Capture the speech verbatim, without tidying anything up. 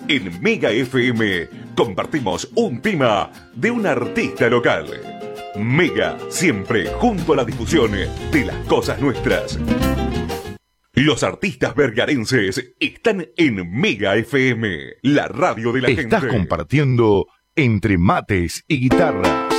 En Mega F M compartimos un tema de un artista local. Mega, siempre junto a la difusión de las cosas nuestras. Los artistas vergarenses están en Mega F M, la radio de la gente. Estás compartiendo Entre Mates y Guitarra.